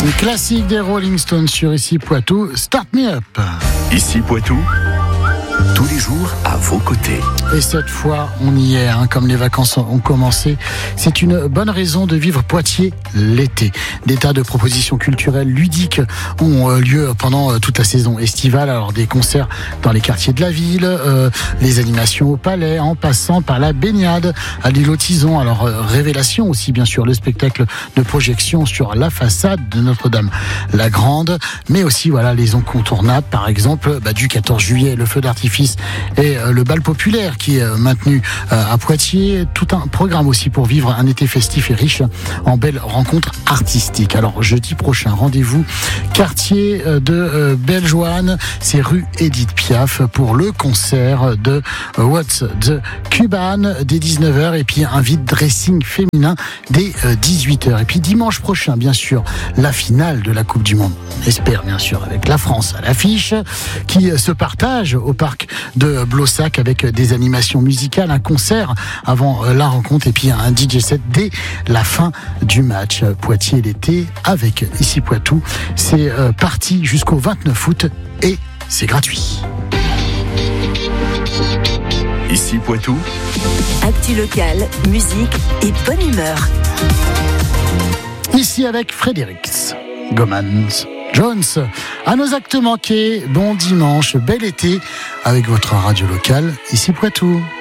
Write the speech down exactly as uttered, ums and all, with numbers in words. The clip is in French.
Classique des Rolling Stones sur Ici Poitou, Start Me Up. Ici Poitou, tous les jours à vos côtés. Et cette fois, on y est, hein, comme les vacances ont commencé. C'est une bonne raison de vivre Poitiers l'été. Des tas de propositions culturelles ludiques ont lieu pendant toute la saison estivale. Alors des concerts dans les quartiers de la ville, euh, les animations au palais, en passant par la baignade à l'île aux Tisons. Alors euh, révélation aussi, bien sûr, le spectacle de projection sur la façade de Notre-Dame la Grande, mais aussi voilà les incontournables, par exemple bah, du quatorze juillet, le feu d'artifice et euh, le bal populaire qui est maintenu à Poitiers. Tout un programme aussi pour vivre un été festif et riche en belles rencontres artistiques. Alors jeudi prochain, rendez-vous quartier de Bellejoine, c'est rue Édith Piaf pour le concert de What's the Cuban dès dix-neuf heures et puis un vide dressing féminin dès dix-huit heures. Et puis dimanche prochain, bien sûr, la finale de la Coupe du Monde. On espère bien sûr avec la France à l'affiche qui se partage au parc de Blossac avec des animation musicale, un concert avant la rencontre et puis un D J set dès la fin du match. Poitiers l'été avec Ici Poitou. C'est euh, parti jusqu'au vingt-neuf août et c'est gratuit. Ici Poitou. Actu locale, musique et bonne humeur. Ici avec Frédérix Gomans Jones. À nos actes manqués, bon dimanche, bel été avec votre radio locale, Ici Poitou.